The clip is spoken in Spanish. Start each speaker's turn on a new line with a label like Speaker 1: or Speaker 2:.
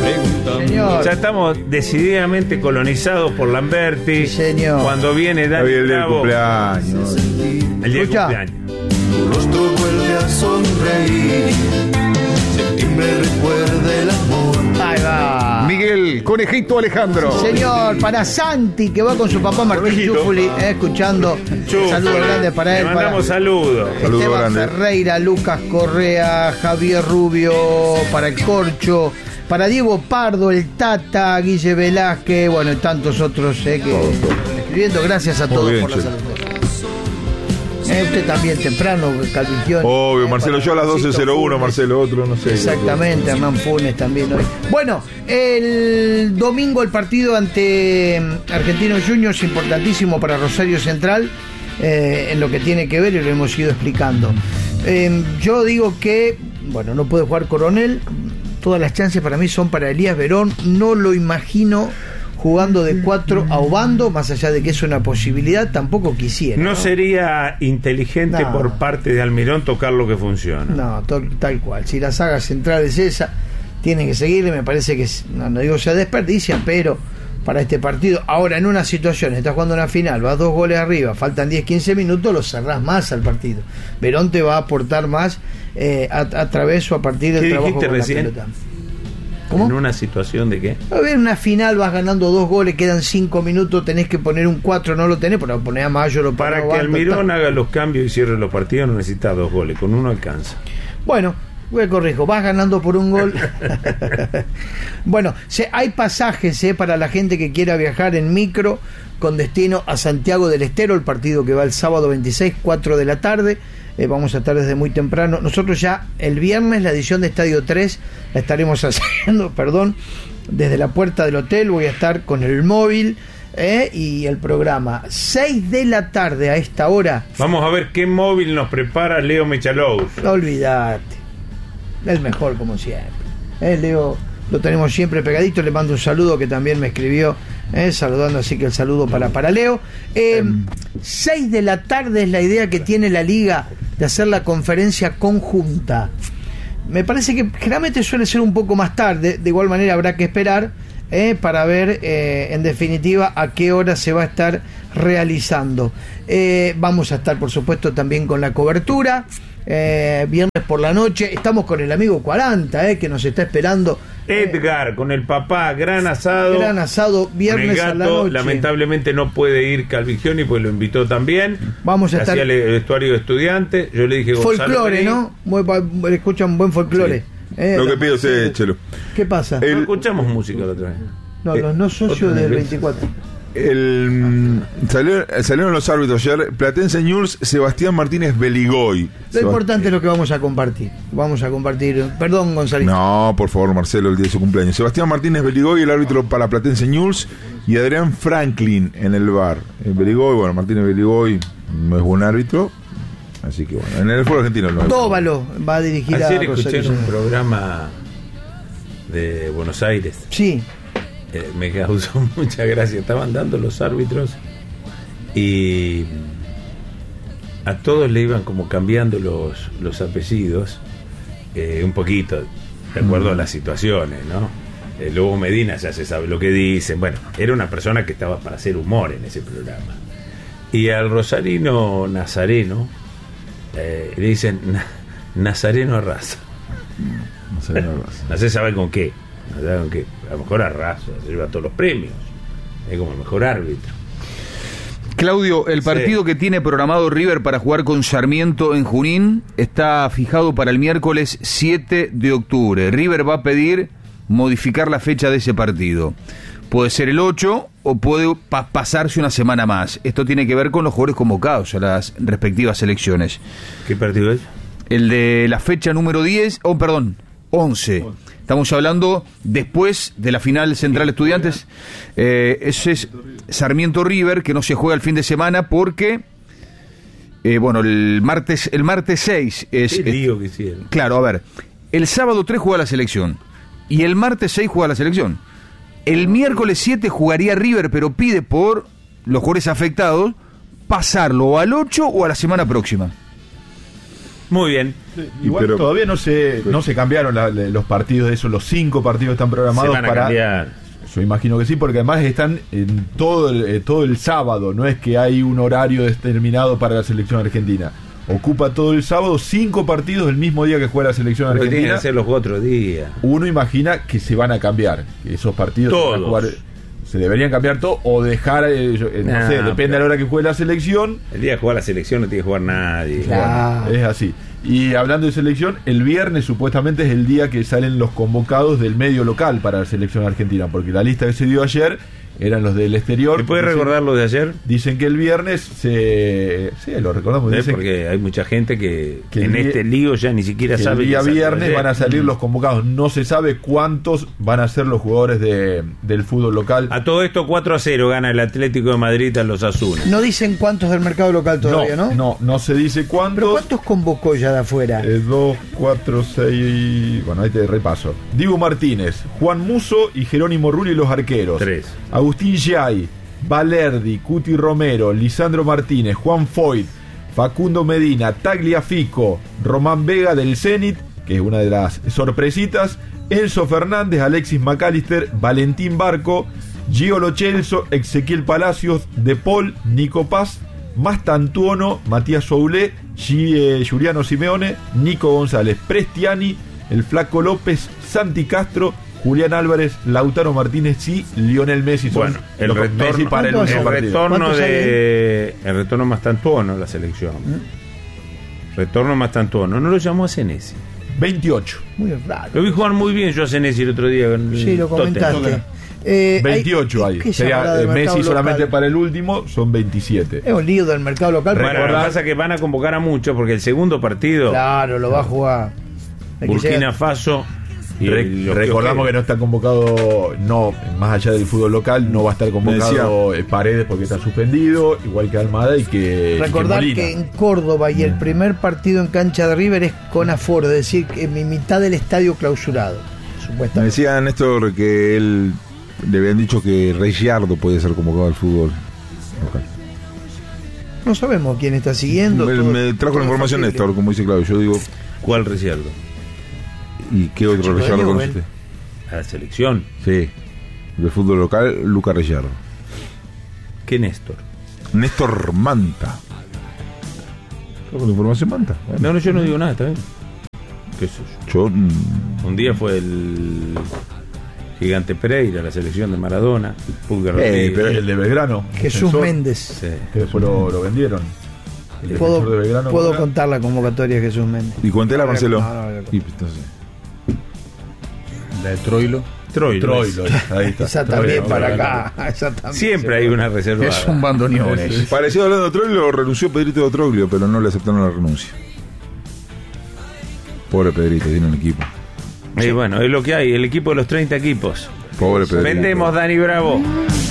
Speaker 1: Señor.
Speaker 2: Ya estamos decididamente colonizados por Lamberti.
Speaker 1: Sí, señor.
Speaker 2: Cuando viene Dani
Speaker 3: el día del
Speaker 2: Bravo,
Speaker 3: cumpleaños.
Speaker 2: el día del
Speaker 1: Escucha.
Speaker 2: cumpleaños.
Speaker 4: Tu rostro vuelve a sonreír. Septiembre recuerda el amor.
Speaker 1: Ahí va.
Speaker 3: Miguel Conejito Alejandro.
Speaker 1: Señor, para Santi, que va con su papá Martín
Speaker 2: Conejito.
Speaker 1: Chufuli, escuchando. Saludos grandes para él.
Speaker 2: Le mandamos
Speaker 1: para
Speaker 2: saludos.
Speaker 3: Saludo
Speaker 1: Esteban
Speaker 3: grande.
Speaker 1: Ferreira, Lucas Correa, Javier Rubio, para el Corcho, para Diego Pardo, el Tata, Guille Velázquez, bueno, y tantos otros que escribiendo. Gracias a
Speaker 3: Muy
Speaker 1: todos
Speaker 3: bien,
Speaker 1: por la
Speaker 3: che.
Speaker 1: salud. Usted también temprano, Calvigione.
Speaker 3: Obvio, Marcelo, yo a las 12:01, Marcelo, otro, no sé.
Speaker 1: Exactamente, Hernán Funes también hoy. Bueno, el domingo el partido ante Argentinos Juniors, importantísimo para Rosario Central, en lo que tiene que ver, y lo hemos ido explicando. Yo digo que, bueno, no puede jugar Coronel, todas las chances para mí son para Elías Verón, no lo imagino jugando de 4 a Obando, más allá de que es una posibilidad, tampoco quisiera.
Speaker 2: No sería inteligente
Speaker 1: No.
Speaker 2: por parte de Almirón tocar lo que funciona.
Speaker 1: No, tal cual. Si la saga central es esa, tienen que seguirle. Me parece que, no digo se desperdicia, pero para este partido, ahora en una situación, estás jugando una final, vas 2 goles arriba, faltan 10-15 minutos, lo cerrás más al partido. Verón te va a aportar más a través o a partir del
Speaker 2: ¿Qué
Speaker 1: trabajo
Speaker 2: dijiste
Speaker 1: con la
Speaker 2: recién?
Speaker 1: pelota. ¿Cómo?
Speaker 2: ¿En una situación de qué?
Speaker 1: A ver, una final vas ganando 2 goles, quedan 5 minutos, tenés que poner un 4, no lo tenés, pero ponés a Mayo, lo
Speaker 2: Para
Speaker 1: ponés a
Speaker 2: que
Speaker 1: Obando,
Speaker 2: Almirón
Speaker 1: tal.
Speaker 2: haga los cambios y cierre los partidos no necesita 2 goles, con uno alcanza.
Speaker 1: Bueno, me corrijo, vas ganando por un gol. Bueno, hay pasajes para la gente que quiera viajar en micro con destino a Santiago del Estero, el partido que va el sábado 26, 4 de la tarde. Vamos a estar desde muy temprano. Nosotros ya el viernes la edición de Estadio 3 la estaremos haciendo, desde la puerta del hotel. Voy a estar con el móvil y el programa 6 de la tarde a esta hora.
Speaker 2: Vamos a ver qué móvil nos prepara Leo Michalous.
Speaker 1: No olvidate, el mejor como siempre. Leo lo tenemos siempre pegadito. Le mando un saludo que también me escribió saludando, así que el saludo para Leo. 6 de la tarde es la idea que tiene la liga de hacer la conferencia conjunta. Me parece que generalmente suele ser un poco más tarde. De igual manera habrá que esperar para ver en definitiva a qué hora se va a estar realizando. Vamos a estar por supuesto también con la cobertura. Viernes por la noche estamos con el amigo 40 que nos está esperando.
Speaker 2: Edgar con el papá, gran asado
Speaker 1: Viernes
Speaker 2: con el
Speaker 1: a la
Speaker 2: gato.
Speaker 1: noche.
Speaker 2: Lamentablemente no puede ir Calvigioni porque lo invitó también.
Speaker 1: Vamos a estar
Speaker 2: hacía el vestuario de estudiante. Yo le dije
Speaker 1: folclore,
Speaker 2: vení.
Speaker 1: ¿no? Escuchan buen folclore.
Speaker 3: Lo que pido es échelo.
Speaker 1: ¿Qué pasa?
Speaker 2: No escuchamos música la otra vez.
Speaker 1: No, los no socios del 24.
Speaker 3: Salieron los árbitros ayer. Platense News, Sebastián Martínez Beligoy.
Speaker 1: Lo importante es lo que vamos a compartir. Perdón, Gonzalito.
Speaker 3: No, por favor, Marcelo, el día de su cumpleaños. Sebastián Martínez Beligoy, el árbitro para Platense News, y Adrián Franklin en el bar. Beligoy, bueno, Martínez Beligoy no es buen árbitro, así que bueno, en el fútbol argentino no es.
Speaker 1: Dóvalo va a dirigir
Speaker 2: Ayer
Speaker 1: a
Speaker 2: escuché
Speaker 1: Rosario.
Speaker 2: en un programa de Buenos Aires.
Speaker 1: Sí.
Speaker 2: Me causó mucha gracia. Estaban dando los árbitros y a todos le iban como cambiando los apellidos un poquito de acuerdo a las situaciones, ¿no? Luego Medina ya se sabe lo que dicen. Bueno, era una persona que estaba para hacer humor en ese programa. Y al rosarino Nazareno le dicen Nazareno Arrasa. No se sabe con qué. A lo mejor Arrasa se lleva todos los premios. Es como el mejor árbitro.
Speaker 5: Claudio, el partido que tiene programado River para jugar con Sarmiento en Junín está fijado para el miércoles 7 de octubre. River va a pedir modificar la fecha de ese partido. Puede ser el 8 o puede pasarse una semana más. Esto tiene que ver con los jugadores convocados a las respectivas selecciones.
Speaker 2: ¿Qué partido es?
Speaker 5: El de la fecha número 11. Estamos hablando después de la final Central Estudiantes. Ese es Sarmiento River, que no se juega el fin de semana porque el martes 6 es.
Speaker 2: Qué lío que hicieron.
Speaker 5: Claro, a ver, el sábado 3 juega la selección y el martes 6 juega la selección. El miércoles 7 jugaría River, pero pide por los jugadores afectados pasarlo al 8 o a la semana próxima.
Speaker 2: Muy bien.
Speaker 6: Igual
Speaker 3: pero-
Speaker 6: todavía no se cambiaron los partidos de esos, los 5 partidos están
Speaker 2: Se
Speaker 6: programados
Speaker 2: van a
Speaker 6: para...
Speaker 2: cambiar.
Speaker 6: Yo imagino que sí, porque además están en todo el sábado, no es que hay un horario determinado para la selección argentina. Ocupa todo el sábado 5 partidos el mismo día que juega la selección
Speaker 2: Porque tienen que
Speaker 6: argentina.
Speaker 2: hacer los otros días.
Speaker 6: Uno imagina que se van a cambiar, que esos partidos
Speaker 2: Todos.
Speaker 6: se van a jugar, se deberían cambiar todo o dejar, no
Speaker 2: Nah,
Speaker 6: sé, depende
Speaker 2: pero-
Speaker 6: a la hora que juegue la selección.
Speaker 2: El día de jugar la selección no tiene que jugar nadie.
Speaker 1: Claro.
Speaker 6: Bueno, es así. Y hablando de selección, el viernes supuestamente es el día que salen los convocados del medio local para la selección argentina, porque la lista que se dio ayer eran los del exterior.
Speaker 2: ¿Me puede
Speaker 6: Dicen-
Speaker 2: recordar lo de ayer?
Speaker 6: Dicen que el viernes sí, lo recordamos. Dicen
Speaker 2: Porque hay mucha gente que
Speaker 6: que
Speaker 2: en
Speaker 6: el día-
Speaker 2: este lío ya ni siquiera
Speaker 6: que
Speaker 2: sabe.
Speaker 6: el día
Speaker 2: que salió
Speaker 6: viernes
Speaker 2: ayer.
Speaker 6: van a salir los convocados. No se sabe cuántos van a ser los jugadores del fútbol local.
Speaker 2: A todo esto 4-0 gana el Atlético de Madrid a los Asuna.
Speaker 1: No dicen cuántos del mercado local todavía, ¿no?
Speaker 6: No se dice
Speaker 1: ¿Pero
Speaker 6: cuántos.
Speaker 1: cuántos convocó ya de afuera?
Speaker 6: 2, 4, 6. Bueno, ahí te repaso. Diego Martínez, Juan Musso y Jerónimo Rulli, los arqueros.
Speaker 2: 3.
Speaker 6: Agustín Giai, Valerdi, Cuti Romero, Lisandro Martínez, Juan Foyt, Facundo Medina, Tagliafico, Román Vega del Zenit, que es una de las sorpresitas, Enzo Fernández, Alexis McAllister, Valentín Barco, Gio Lo Celso, Ezequiel Palacios, De Paul, Nico Paz, Mastantuono, Matías Soulé, Giuliano Simeone, Nico González, Prestiani, el Flaco López, Santi Castro, Julián Álvarez, Lautaro Martínez y Lionel Messi. Son
Speaker 2: Bueno, el
Speaker 6: los
Speaker 2: retorno,
Speaker 6: Messi para el
Speaker 1: ¿Cuántos
Speaker 6: último
Speaker 1: son?
Speaker 6: partido.
Speaker 1: ¿Cuántos
Speaker 2: el retorno más tantuono la selección. Retorno más tantuono. No lo llamó a Senesi.
Speaker 6: 28.
Speaker 1: Muy raro.
Speaker 2: Lo vi jugar muy bien yo a Senesi el otro día. Con
Speaker 1: Sí, lo
Speaker 2: Tottenham.
Speaker 1: comentaste.
Speaker 6: 28 hay.
Speaker 1: ¿qué
Speaker 6: Sería
Speaker 1: llamará del
Speaker 6: Messi
Speaker 1: mercado
Speaker 6: solamente
Speaker 1: local?
Speaker 6: para el último, son 27.
Speaker 1: Es un lío del mercado local.
Speaker 2: Bueno,
Speaker 1: porque-
Speaker 2: lo que pasa es que van a convocar a muchos porque el segundo partido,
Speaker 1: Claro, lo va a jugar. El que
Speaker 2: Burkina
Speaker 1: llega-
Speaker 2: Faso. Y los
Speaker 6: Recordamos que no está convocado, no, más allá del fútbol local, no va a estar convocado Paredes porque está suspendido, igual que Almada y que
Speaker 1: Recordar
Speaker 6: Molina.
Speaker 1: que en Córdoba y el primer partido en cancha de River es con aforo, es decir, que en mitad del estadio clausurado,
Speaker 3: Me
Speaker 1: supuestamente.
Speaker 3: decía Néstor que él le habían dicho que Regiardo puede ser convocado al fútbol local.
Speaker 1: No sabemos quién está siguiendo.
Speaker 3: Me,
Speaker 1: todo-
Speaker 3: me trajo
Speaker 1: todo
Speaker 3: la
Speaker 1: es
Speaker 3: información
Speaker 1: factible.
Speaker 3: Néstor, como dice Claudio. Yo digo,
Speaker 2: ¿Cuál Ricciardo?
Speaker 3: ¿y qué otro
Speaker 1: Chico de
Speaker 3: Regiardo
Speaker 1: Newell.
Speaker 3: conoce?
Speaker 2: A la selección.
Speaker 3: Sí, del fútbol local, Luca Regiardo.
Speaker 2: ¿Qué Néstor?
Speaker 3: Néstor Manta. ¿Trajo la información Manta? Bueno,
Speaker 2: No, yo no digo nada, está bien. ¿Qué sé yo?
Speaker 3: yo
Speaker 2: Un día fue el Gigante Pereira, la selección de Maradona, Pulgar Rodríguez.
Speaker 3: pero-
Speaker 6: El de Belgrano.
Speaker 1: Jesús
Speaker 6: defensor,
Speaker 1: Méndez.
Speaker 2: Sí.
Speaker 6: Que después lo vendieron. El defensor de Belgrano.
Speaker 1: Puedo
Speaker 6: ¿cómo era?
Speaker 1: contar la convocatoria de Jesús Méndez.
Speaker 3: y cuéntela, Marcelo.
Speaker 1: No,
Speaker 3: Y, entonces,
Speaker 5: La de Troilo.
Speaker 2: Troilo.
Speaker 6: Ahí está.
Speaker 1: Esa también
Speaker 6: Troilo,
Speaker 1: para
Speaker 6: Belgrano.
Speaker 1: acá. Esa también
Speaker 2: Siempre
Speaker 1: se
Speaker 2: hay
Speaker 1: puede.
Speaker 2: una reserva.
Speaker 5: Es un bandoneón.
Speaker 3: parecido hablando de Troglio, renunció Pedrito de Troglio, pero no le aceptaron la renuncia. Pobre Pedrito, tiene un equipo.
Speaker 2: Y bueno, es lo que hay, el equipo de los 30 equipos.
Speaker 3: Pobre Pedrito.
Speaker 2: Vendemos, Dani Bravo.